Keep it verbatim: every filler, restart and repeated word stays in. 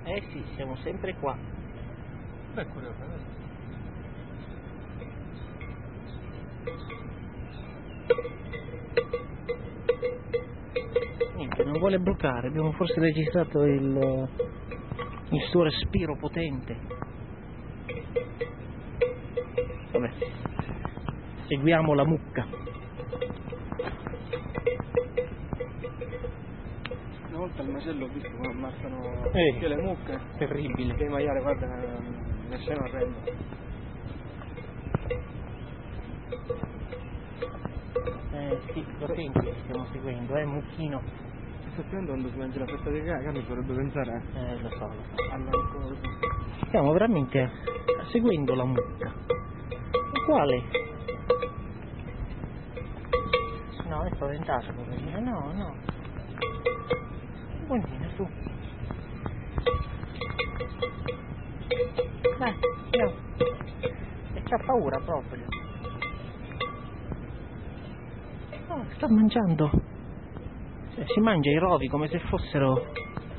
Eh sì, siamo sempre qua. Beh, curioso, eh? Niente, non vuole bloccare, abbiamo forse registrato il, il suo respiro potente. Vabbè, seguiamo la mucca. Una volta al macello ho visto come ammazzano Eh. anche le mucche. Terribile. Che maiale, guarda, una scena orrenda. Eh sì, lo senti che stiamo seguendo, eh, mucchino. Effettivamente quando si mangia la fetta di carne dovrebbe pensare Eh, lo so, lo so. all'alcol. Stiamo veramente seguendo la mucca. Quale? No, è spaventato, poverina. No, no. Buonina, su. Dai, andiamo. E c'ha paura proprio. Oh, sta mangiando. Cioè, si mangia i rovi come se fossero